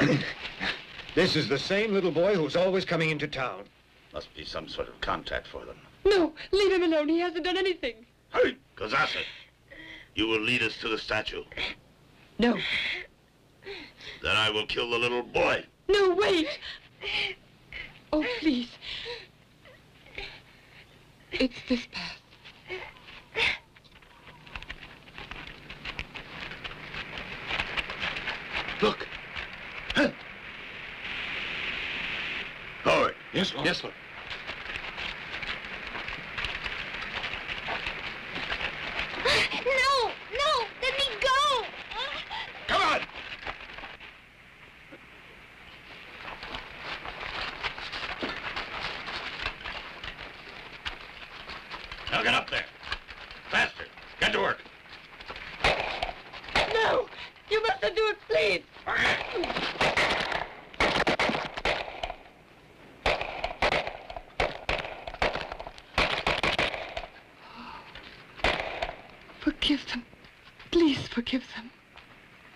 This is the same little boy who's always coming into town. Must be some sort of contact for them. No, leave him alone. He hasn't done anything. Hey, Kazasa, you will lead us to the statue. No. Then I will kill the little boy. No, wait. Oh, please. It's this path. Look. Huh. Howard. Yes, Lord. Yes, Lord. No, no, let me go. Come on. Now get up there. Faster. Get to work. No! You mustn't do it, please! Forgive them. Please forgive them.